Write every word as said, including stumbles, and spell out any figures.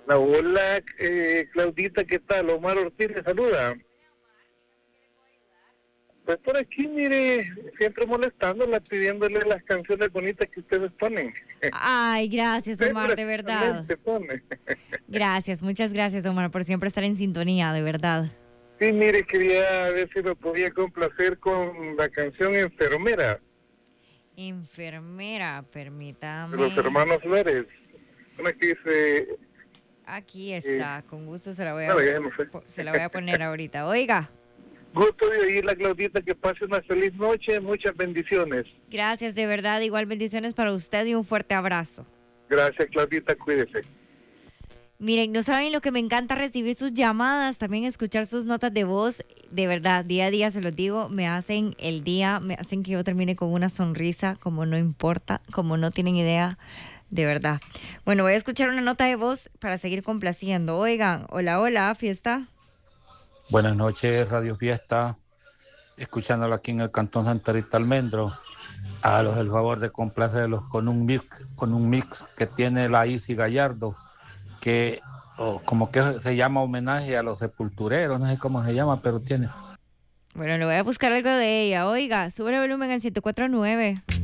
Hola, eh, Claudita, ¿qué tal? Omar Ortiz le saluda. Pues por aquí, mire, siempre molestándola, pidiéndole las canciones bonitas que ustedes ponen. Ay, gracias, Omar, de verdad. Siempre pone. Gracias, muchas gracias, Omar, por siempre estar en sintonía, de verdad. Sí, mire, quería ver si me podía complacer con la canción Enfermera Enfermera, de los permítame. hermanos Flores. Una que dice... Aquí eh, está, con gusto se la voy a, bueno, ya no sé. se la voy a poner ahorita. Oiga, Gusto de oírla, Claudita, que pase una feliz noche, muchas bendiciones. gracias, de verdad, igual bendiciones para usted y un fuerte abrazo. Gracias, Claudita, cuídese. Miren, no saben lo que me encanta recibir sus llamadas, también escuchar sus notas de voz. De verdad, día a día se los digo, me hacen el día, me hacen que yo termine con una sonrisa, como no importa, como no tienen idea, de verdad. Bueno, voy a escuchar una nota de voz para seguir complaciendo. Oigan, hola, hola, fiesta. Buenas noches, Radio Fiesta, escuchándolo aquí en el Cantón Santa Rita Almendro. Hágalos el favor de complacerlos con un mix, con un mix que tiene la Isi Gallardo, que oh, como que se llama homenaje a los sepultureros, no sé cómo se llama, pero tiene. Bueno, le voy a buscar algo de ella. Oiga, sube el volumen al ciento cuatro punto nueve.